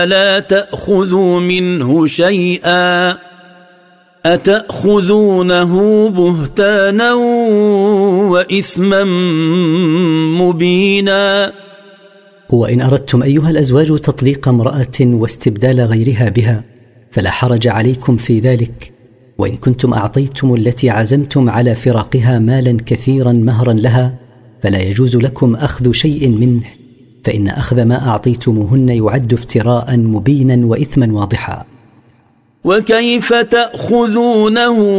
لا تأخذوا منه شيئا أتأخذونه بهتانا وإثما مبينا. وإن أردتم أيها الأزواج تطليق امرأة واستبدال غيرها بها فلا حرج عليكم في ذلك، وإن كنتم أعطيتم التي عزمتم على فراقها مالا كثيرا مهرا لها فلا يجوز لكم أخذ شيء منه، فإن أخذ ما أعطيتموهن يعد افتراء مبينا وإثما واضحا. وكيف تأخذونه